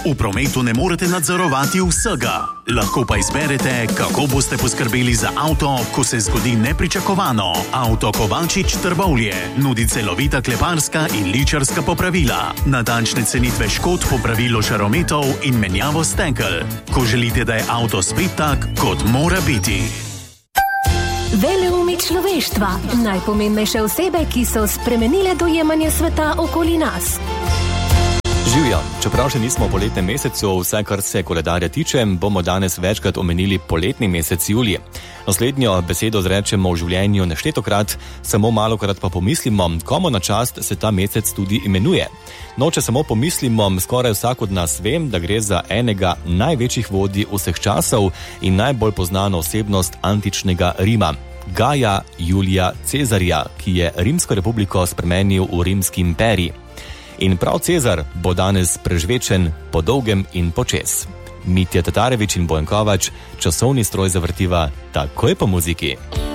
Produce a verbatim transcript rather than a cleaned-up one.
V prometu ne morete nadzorovati vsega. Lahko pa izberete, kako boste poskrbeli za avto, ko se zgodi nepričakovano. Avto Kovačič Trbovlje nudi celovita kleparska in ličarska popravila, natančne cenitve škod, popravilo žarometov in menjavo stekel. Ko želite, da je avto spet tak, kot mora biti. Veleumi človeštva, najpomembnejše osebe, ki so spremenile dojemanje sveta okoli nas. Živja, čeprav še nismo v poletnem mesecu, vse kar se koledarja tiče, bomo danes večkrat omenili poletni mesec julij. Naslednjo besedo zrečemo v življenju neštetokrat, samo malokrat pa pomislimo, komu na čast se ta mesec tudi imenuje. No, če samo pomislimo, skoraj vsak od nas vem, da gre za enega največjih vodij vseh časov in najbolj poznano osebnost antičnega Rima. Gaja Julija Cezarja, ki je Rimsko republiko spremenil v rimski imperij. In prav Cezar bo danes prežvečen po dolgem in počez. Mitja Tatarević in Bojan Kovač, časovni stroj zavrtiva takoj po muziki.